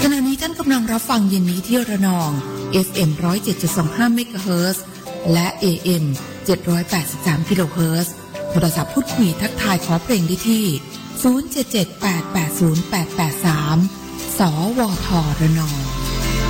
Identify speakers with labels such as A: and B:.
A: ขณะนี้ท่านกำลังรับฟังเย็นนี้ที่ระนอง FM 107.25 เมกะเฮิรตซ์และ AM 783 กิโลเฮิรตซ์โทรศัพท์พูดคุยทักทายขอเพลงได้ที่ 077-880-883 สวทระนอง